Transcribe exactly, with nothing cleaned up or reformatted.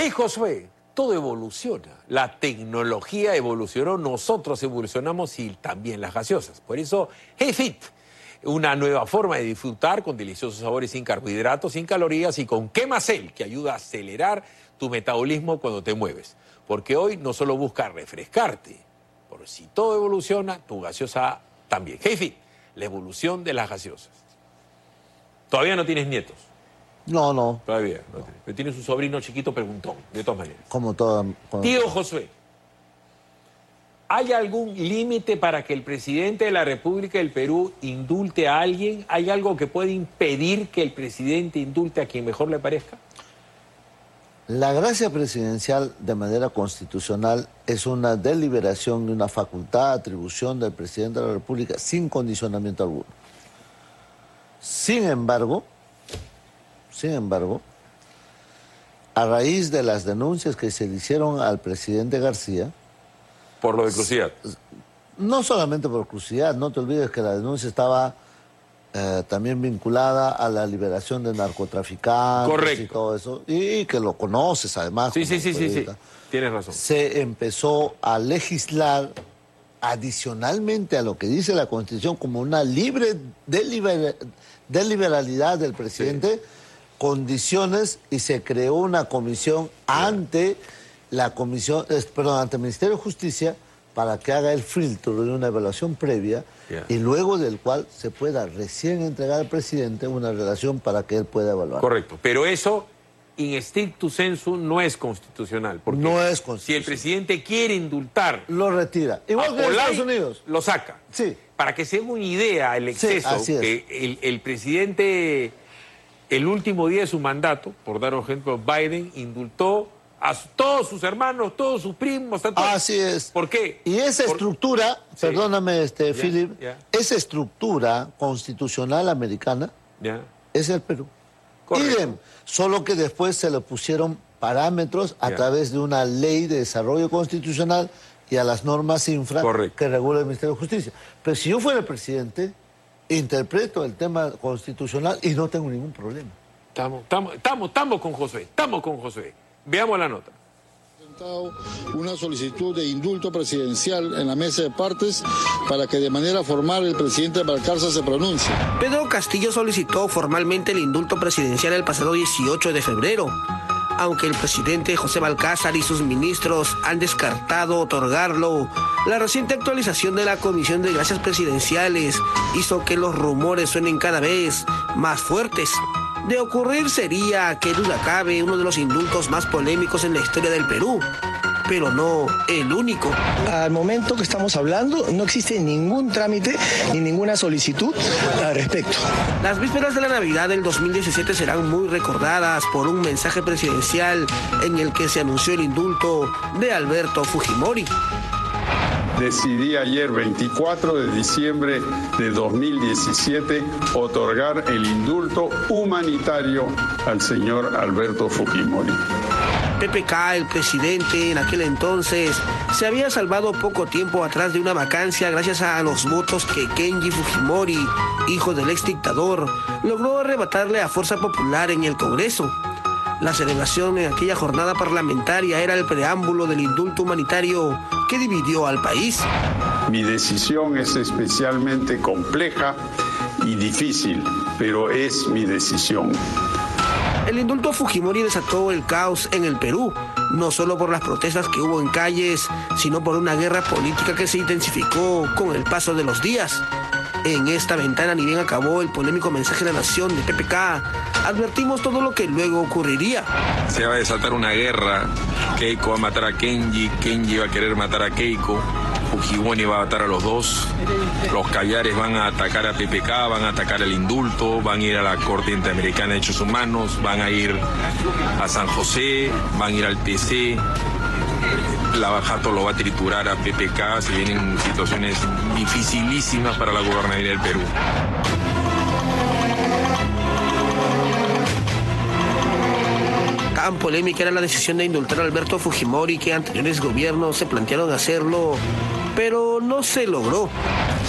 Hey, Josué, todo evoluciona. La tecnología evolucionó, nosotros evolucionamos y también las gaseosas. Por eso, Hey Fit, una nueva forma de disfrutar con deliciosos sabores sin carbohidratos, sin calorías y con Quemacel, que ayuda a acelerar tu metabolismo cuando te mueves. Porque hoy no solo busca refrescarte, por si todo evoluciona, tu gaseosa también. Hey Fit, la evolución de las gaseosas. Todavía no tienes nietos. No, no. Todavía no, no. Tiene. Pero tienes un sobrino chiquito preguntón, de todas maneras. Como toda... Como... Tío Josué, ¿hay algún límite para que el presidente de la República del Perú indulte a alguien? ¿Hay algo que puede impedir que el presidente indulte a quien mejor le parezca? La gracia presidencial de manera constitucional es una deliberación de una facultad, atribución del presidente de la República sin condicionamiento alguno. Sin embargo, sin embargo, a raíz de las denuncias que se le hicieron al presidente García... Por lo de Crucidad. No solamente por Crucidad, no te olvides que la denuncia estaba eh, también vinculada a la liberación de narcotraficantes. Correcto. Y todo eso, y que lo conoces además. Sí, sí, sí, sí, sí, tienes razón. Se empezó a legislar adicionalmente a lo que dice la Constitución como una libre deliber, deliberalidad del presidente, sí. Condiciones, y se creó una comisión yeah. ante la comisión, eh, perdón, ante el Ministerio de Justicia para que haga el filtro de una evaluación previa yeah. y luego del cual se pueda recién entregar al presidente una relación para que él pueda evaluar. Correcto, pero eso in stricto sensu no es constitucional. Porque no es constitucional. Si el presidente quiere indultar... Lo retira. Igual que en Estados Unidos. Lo saca. Sí. Para que se haga una idea el exceso, sí, que el, el presidente, el último día de su mandato, por dar un ejemplo, Biden indultó a todos sus hermanos, todos sus primos. A todos. Así es. ¿Por qué? Y esa por... estructura, sí. perdóname, este, yeah, Philip, yeah. esa estructura constitucional americana yeah. es el Perú. Idem, solo que después se le pusieron parámetros a yeah. través de una ley de desarrollo constitucional y a las normas infra Correcto. Que regula el Ministerio de Justicia. Pero si yo fuera el presidente, interpreto el tema constitucional y no tengo ningún problema. Estamos, estamos, estamos, estamos con Josué, estamos con Josué. Veamos la nota. Una solicitud de indulto presidencial en la mesa de partes para que de manera formal el presidente Balcarce se pronuncie. Pedro Castillo solicitó formalmente el indulto presidencial el pasado dieciocho de febrero. Aunque el presidente José Balcázar y sus ministros han descartado otorgarlo, la reciente actualización de la Comisión de Gracias Presidenciales hizo que los rumores suenen cada vez más fuertes. De ocurrir sería, que duda cabe, uno de los indultos más polémicos en la historia del Perú, pero no el único. Al momento que estamos hablando, no existe ningún trámite ni ninguna solicitud al respecto. Las vísperas de la Navidad del dos mil diecisiete serán muy recordadas por un mensaje presidencial en el que se anunció el indulto de Alberto Fujimori. Decidí ayer, veinticuatro de diciembre de dos mil diecisiete, otorgar el indulto humanitario al señor Alberto Fujimori. P P K, el presidente en aquel entonces, se había salvado poco tiempo atrás de una vacancia gracias a los votos que Kenji Fujimori, hijo del ex dictador, logró arrebatarle a Fuerza Popular en el Congreso. La celebración en aquella jornada parlamentaria era el preámbulo del indulto humanitario que dividió al país. Mi decisión es especialmente compleja y difícil, pero es mi decisión. El indulto a Fujimori desató el caos en el Perú, no solo por las protestas que hubo en calles, sino por una guerra política que se intensificó con el paso de los días. En esta ventana ni bien acabó el polémico mensaje de la nación de P P K, advertimos todo lo que luego ocurriría. Se va a desatar una guerra, Keiko va a matar a Kenji, Kenji va a querer matar a Keiko, Fujimori va a matar a los dos, los caviares van a atacar a P P K, van a atacar el indulto, van a ir a la Corte Interamericana de Derechos Humanos, van a ir a San José, van a ir al T C. Lavajato lo va a triturar a P P K, se vienen situaciones dificilísimas para la gobernabilidad del Perú. Tan polémica era la decisión de indultar a Alberto Fujimori que anteriores gobiernos se plantearon hacerlo, pero no se logró.